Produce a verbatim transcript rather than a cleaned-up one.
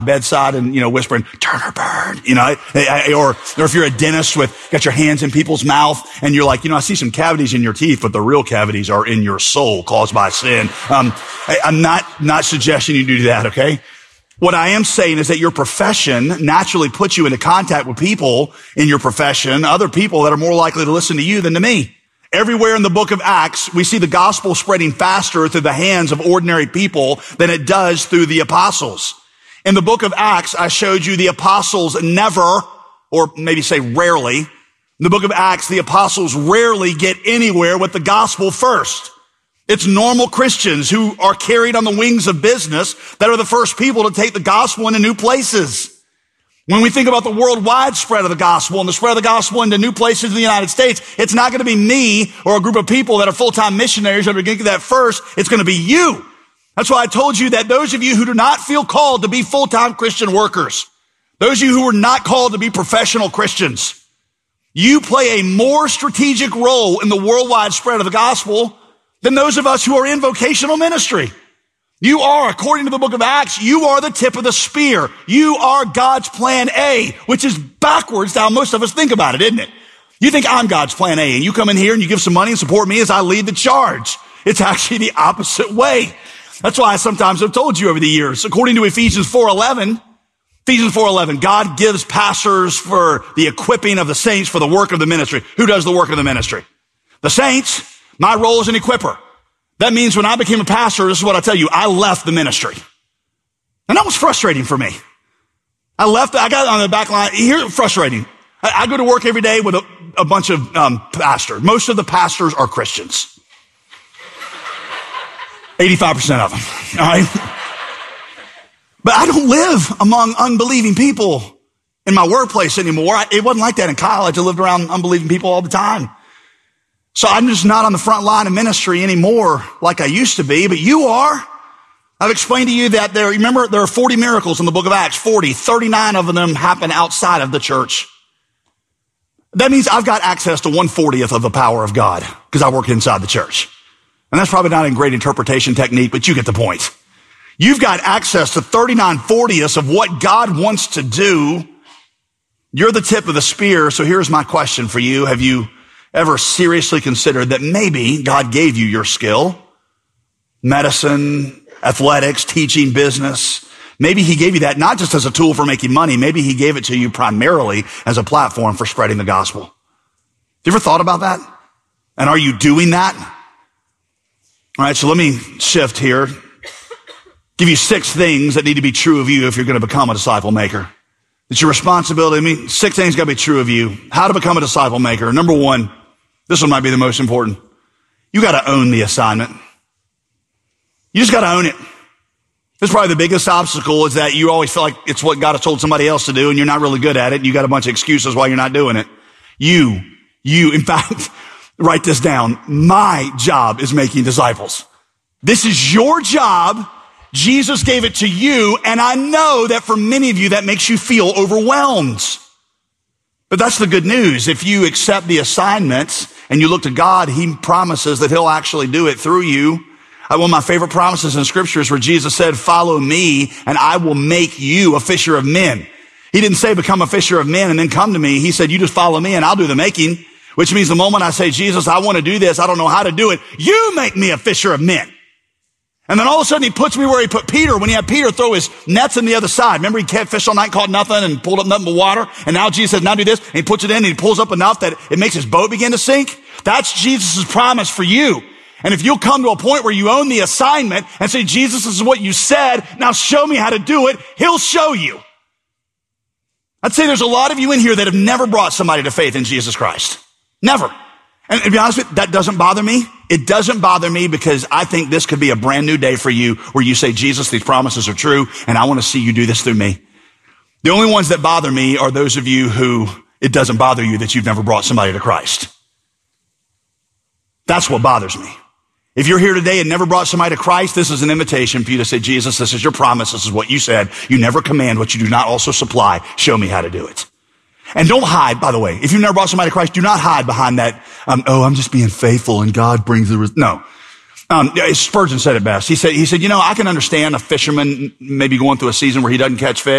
bedside and, you know, whispering, Turner Bird, you know, or, or if you're a dentist with, got your hands in people's mouth and you're like, you know, I see some cavities in your teeth, but the real cavities are in your soul caused by sin. Um, I, I'm not, not suggesting you do that, okay? What I am saying is that your profession naturally puts you into contact with people in your profession, other people that are more likely to listen to you than to me. Everywhere in the book of Acts, we see the gospel spreading faster through the hands of ordinary people than it does through the apostles. In the book of Acts, I showed you the apostles never, or maybe say rarely, in the book of Acts, the apostles rarely get anywhere with the gospel first. It's normal Christians who are carried on the wings of business that are the first people to take the gospel into new places. When we think about the worldwide spread of the gospel and the spread of the gospel into new places in the United States, it's not going to be me or a group of people that are full-time missionaries that are going to get that first. It's going to be you. That's why I told you that those of you who do not feel called to be full-time Christian workers, those of you who are not called to be professional Christians, you play a more strategic role in the worldwide spread of the gospel than those of us who are in vocational ministry. You are, according to the book of Acts, you are the tip of the spear. You are God's plan A, which is backwards to how most of us think about it, isn't it? You think I'm God's plan A, and you come in here and you give some money and support me as I lead the charge. It's actually the opposite way. That's why I sometimes have told you over the years, according to Ephesians four eleven, Ephesians four eleven, God gives pastors for the equipping of the saints for the work of the ministry. Who does the work of the ministry? The saints. My role as an equipper. That means when I became a pastor, this is what I tell you, I left the ministry. And that was frustrating for me. I left, I got on the back line, here, frustrating. I, I go to work every day with a, a bunch of um, pastors. Most of the pastors are Christians. eighty-five percent of them, all right? But I don't live among unbelieving people in my workplace anymore. I, it wasn't like that in college. I lived around unbelieving people all the time. So I'm just not on the front line of ministry anymore like I used to be, but you are. I've explained to you that there, remember, there are forty miracles in the book of Acts, forty, thirty-nine of them happen outside of the church. That means I've got access to one fortieth of the power of God because I work inside the church. And that's probably not a great interpretation technique, but you get the point. You've got access to thirty-nine fortieths of what God wants to do. You're the tip of the spear. So here's my question for you. Have you ever seriously considered that maybe God gave you your skill, medicine, athletics, teaching, business? Maybe he gave you that not just as a tool for making money. Maybe he gave it to you primarily as a platform for spreading the gospel. Have you ever thought about that? And are you doing that? All right, so let me shift here. Give you six things that need to be true of you if you're going to become a disciple maker. It's your responsibility. I mean, six things got to be true of you. How to become a disciple maker. Number one, this one might be the most important. You got to own the assignment. You just got to own it. That's probably the biggest obstacle is that you always feel like it's what God has told somebody else to do and you're not really good at it. You got a bunch of excuses why you're not doing it. You, you, in fact, write this down. My job is making disciples. This is your job. Jesus gave it to you. And I know that for many of you, that makes you feel overwhelmed. But that's the good news. If you accept the assignment and you look to God, he promises that he'll actually do it through you. One of my favorite promises in scripture is where Jesus said, follow me and I will make you a fisher of men. He didn't say become a fisher of men and then come to me. He said, you just follow me and I'll do the making, which means the moment I say, Jesus, I want to do this. I don't know how to do it. You make me a fisher of men. And then all of a sudden he puts me where he put Peter when he had Peter throw his nets on the other side. Remember he kept fish all night, caught nothing and pulled up nothing but water. And now Jesus says, now do this. And he puts it in and he pulls up enough that it makes his boat begin to sink. That's Jesus' promise for you. And if you'll come to a point where you own the assignment and say, Jesus, this is what you said. Now show me how to do it. He'll show you. I'd say there's a lot of you in here that have never brought somebody to faith in Jesus Christ. Never. And to be honest with you, that doesn't bother me. It doesn't bother me because I think this could be a brand new day for you where you say, Jesus, these promises are true and I want to see you do this through me. The only ones that bother me are those of you who it doesn't bother you that you've never brought somebody to Christ. That's what bothers me. If you're here today and never brought somebody to Christ, this is an invitation for you to say, Jesus, this is your promise. This is what you said. You never command what you do not also supply. Show me how to do it. And don't hide, by the way. If you've never brought somebody to Christ, do not hide behind that, um, oh, I'm just being faithful and God brings the, res-. No. Um, Spurgeon said it best. He said, he said, you know, I can understand a fisherman maybe going through a season where he doesn't catch fish.